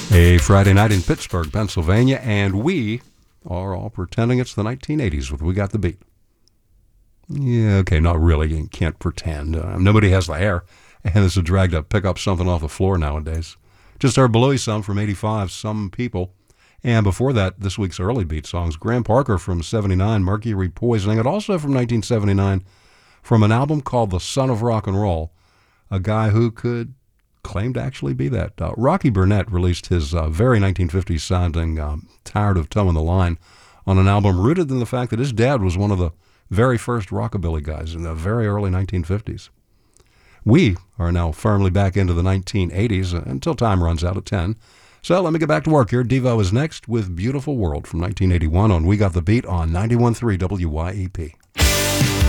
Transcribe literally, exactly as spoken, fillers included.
A Friday night in Pittsburgh, Pennsylvania, and we are all pretending it's the nineteen eighties with We Got the Beat. Yeah, okay, not really. You can't pretend. Uh, nobody has the hair, and it's a drag to pick up something off the floor nowadays. Just heard Below some from eighty-five, Some People. And before that, this week's early beat songs, Graham Parker from seventy-nine, Mercury Poisoning, and also from nineteen seventy-nine, from an album called The Son of Rock and Roll, a guy who could claim to actually be that. Uh, Rocky Burnett released his uh, very nineteen fifties sounding um, Tired of Towing the Line on an album rooted in the fact that his dad was one of the very first rockabilly guys in the very early nineteen fifties. We are now firmly back into the nineteen eighties uh, until time runs out at ten. So let me get back to work here. Devo is next with Beautiful World from nineteen eighty-one on We Got the Beat on ninety-one point three W Y E P.